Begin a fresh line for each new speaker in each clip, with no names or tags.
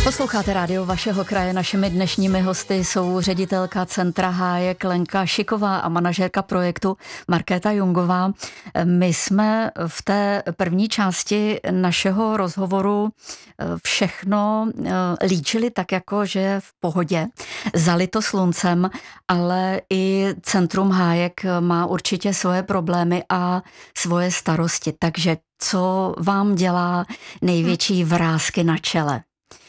Posloucháte rádio vašeho kraje. Našimi dnešními hosty jsou ředitelka Centra Hájek Lenka Šiková a manažérka projektu Markéta Jungová. My jsme v té první části našeho rozhovoru všechno líčili tak, jako že je v pohodě, zalito sluncem, ale i Centrum Hájek má určitě svoje problémy a svoje starosti. Takže co vám dělá největší vrásky na čele?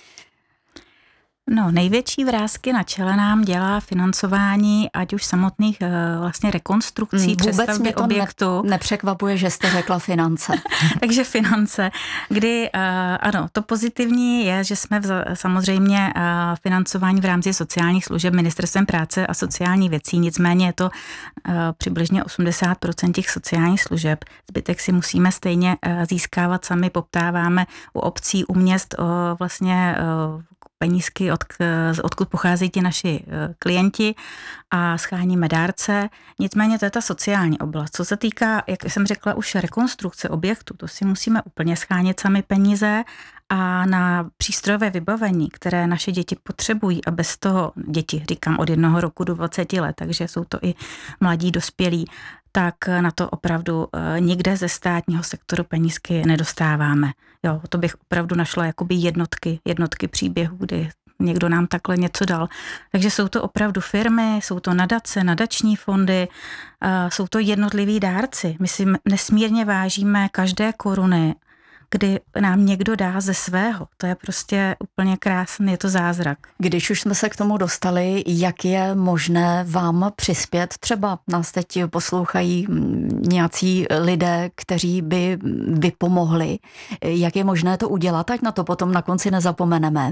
No, největší vrásky na čele nám dělá financování, ať už samotných vlastně rekonstrukcí, přestavby objektu.
Nepřekvapuje, že jste řekla finance.
Takže finance, kdy ano, to pozitivní je, že jsme samozřejmě financování v rámci sociálních služeb Ministerstvem práce a sociální věcí, nicméně je to přibližně 80% těch sociálních služeb. Zbytek si musíme stejně získávat sami, poptáváme u obcí, u měst vlastně penízky, odkud pocházejí ti naši klienti a scháníme dárce. Nicméně to je ta sociální oblast. Co se týká, jak jsem řekla, už rekonstrukce objektu, to si musíme úplně schánit sami peníze a na přístrojové vybavení, které naše děti potřebují a bez toho, děti říkám od 1 roku do 20 let, takže jsou to i mladí dospělí, tak na to opravdu nikde ze státního sektoru penízky nedostáváme. Jo, to bych opravdu našla jakoby jednotky příběhů, kdy někdo nám takhle něco dal. Takže jsou to opravdu firmy, jsou to nadace, nadační fondy, jsou to jednotliví dárci. My si nesmírně vážíme každé koruny, kdy nám někdo dá ze svého. To je prostě úplně krásný, je to zázrak.
Když už jsme se k tomu dostali, jak je možné vám přispět? Třeba nás teď poslouchají nějací lidé, kteří by vypomohli. Jak je možné to udělat, ať na to potom na konci nezapomeneme?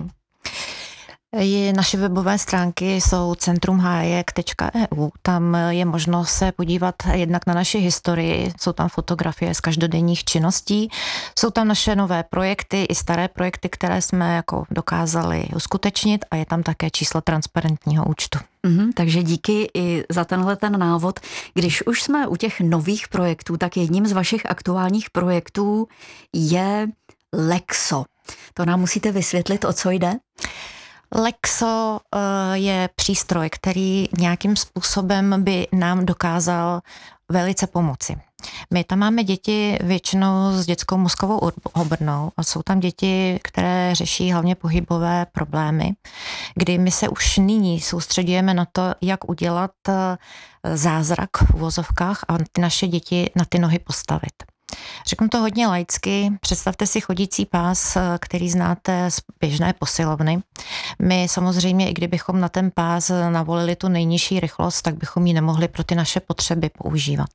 Naše webové stránky jsou centrumhajek.eu. Tam je možnost se podívat jednak na naši historii, jsou tam fotografie z každodenních činností, jsou tam naše nové projekty i staré projekty, které jsme jako dokázali uskutečnit a je tam také číslo transparentního účtu.
Takže díky i za tenhle ten návod. Když už jsme u těch nových projektů, tak jedním z vašich aktuálních projektů je Lexo. To nám musíte vysvětlit, o co jde?
Lexo je přístroj, který nějakým způsobem by nám dokázal velice pomoci. My tam máme děti většinou s dětskou mozkovou obrnou a jsou tam děti, které řeší hlavně pohybové problémy, kdy my se už nyní soustředujeme na to, jak udělat zázrak v uvozovkách a ty naše děti na ty nohy postavit. Řeknu to hodně laicky, představte si chodící pás, který znáte z běžné posilovny. My samozřejmě, i kdybychom na ten pás navolili tu nejnižší rychlost, tak bychom ji nemohli pro ty naše potřeby používat.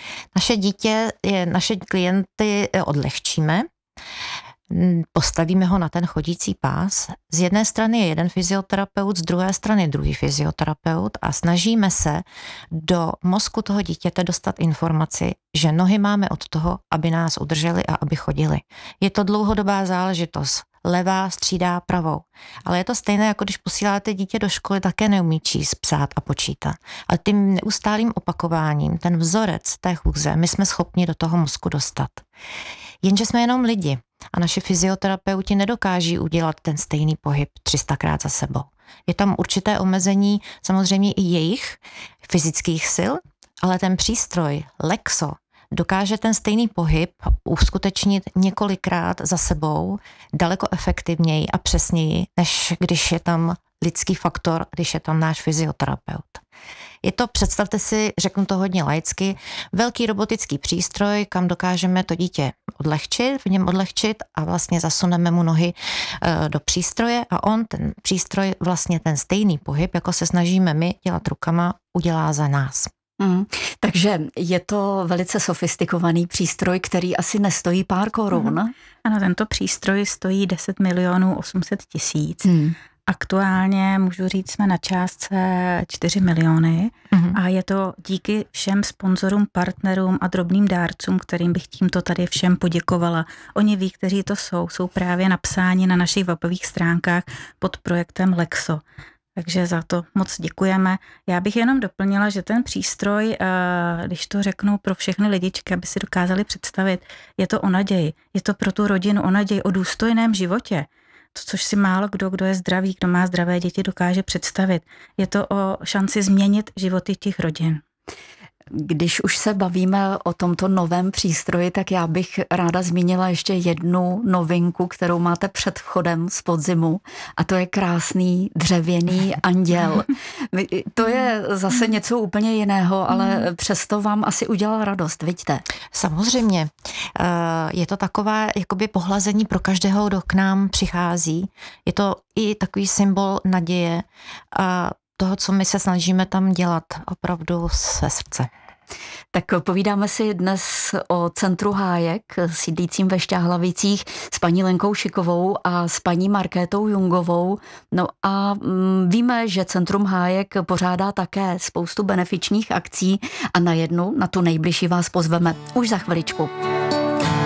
Naše klienty odlehčíme, postavíme ho na ten chodící pás. Z jedné strany je jeden fyzioterapeut, z druhé strany druhý fyzioterapeut a snažíme se do mozku toho dítěte dostat informaci, že nohy máme od toho, aby nás udrželi a aby chodili. Je to dlouhodobá záležitost. Levá střídá pravou. Ale je to stejné, jako když posíláte dítě do školy, také neumí číst, psát a počítat. Ale tím neustálým opakováním, ten vzorec té chůze, my jsme schopni do toho mozku dostat. Jenže jsme jenom lidi a naši fyzioterapeuti nedokáží udělat ten stejný pohyb 300krát za sebou. Je tam určité omezení samozřejmě i jejich fyzických sil, ale ten přístroj Lexo dokáže ten stejný pohyb uskutečnit několikrát za sebou daleko efektivněji a přesněji, než když je tam lidský faktor, když je tam náš fyzioterapeut. Je to, představte si, řeknu to hodně laicky, velký robotický přístroj, kam dokážeme to dítě v něm odlehčit a vlastně zasuneme mu nohy do přístroje a on, ten přístroj, vlastně ten stejný pohyb, jako se snažíme my dělat rukama, udělá za nás.
Takže je to velice sofistikovaný přístroj, který asi nestojí pár korun.
Ano, tento přístroj stojí 10 800 000. Aktuálně, můžu říct, jsme na částce 4 miliony a je to díky všem sponzorům, partnerům a drobným dárcům, kterým bych tímto tady všem poděkovala. Oni ví, kteří to jsou právě napsáni na našich webových stránkách pod projektem Lexo. Takže za to moc děkujeme. Já bych jenom doplnila, že ten přístroj, když to řeknu pro všechny lidičky, aby si dokázali představit, je to o naději. Je to pro tu rodinu o naději, o důstojném životě. což si málo kdo je zdravý, kdo má zdravé děti, dokáže představit. Je to o šanci změnit životy těch rodin.
Když už se bavíme o tomto novém přístroji, tak já bych ráda zmínila ještě jednu novinku, kterou máte před vchodem z podzimu, a to je krásný dřevěný anděl. To je zase něco úplně jiného, ale přesto vám asi udělal radost, vidíte?
Samozřejmě. Je to takové jakoby pohlazení pro každého, kdo k nám přichází. Je to i takový symbol naděje a toho, co my se snažíme tam dělat opravdu ze srdce.
Tak povídáme si dnes o Centru Hájek, sídlícím ve Šťáhlavicích, s paní Lenkou Šikovou a s paní Markétou Jungovou. No a víme, že Centrum Hájek pořádá také spoustu benefičních akcí a na tu nejbližší vás pozveme už za chviličku.